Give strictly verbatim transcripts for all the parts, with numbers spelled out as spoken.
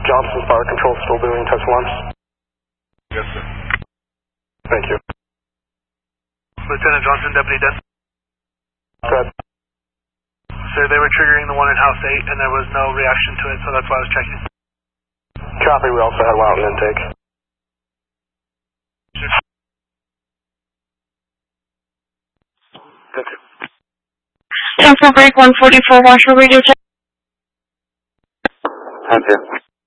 Johnson's Fire Control still doing test alarms? Yes, sir. Thank you. Lieutenant Johnson, Deputy Den. Good. Sir, they were triggering the one in House eight and there was no reaction to it, so that's why I was checking. Copy, we also had one out in intake. Thank you. Central break one forty-four, Marshall Radio check. Thank you.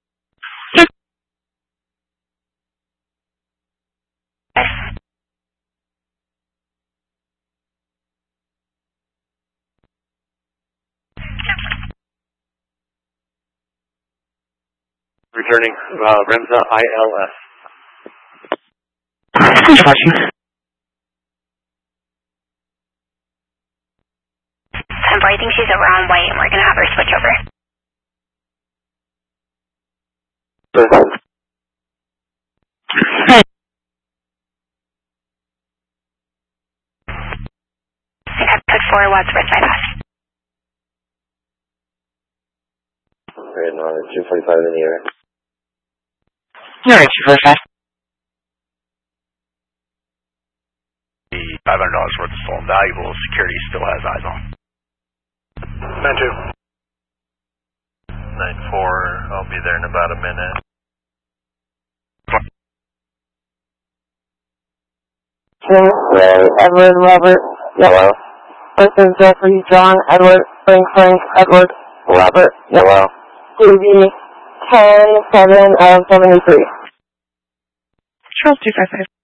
Returning, uh, Remza I L S. Temple, I think she's around white and we're going to have her switch over. I have code four Wadsworth bypass. Right now, two forty-five in the air. Alright, two forty-five. The five hundred dollars worth of stolen valuables, security still has eyes on. Thank you. nine four, I'll be there in about a minute. Ray, Edward, Robert, yellow. This is Jeffrey, John, Edward, Frank, Frank, Edward, Robert, yellow. D B ten seven of seventy-three. Charles two five five.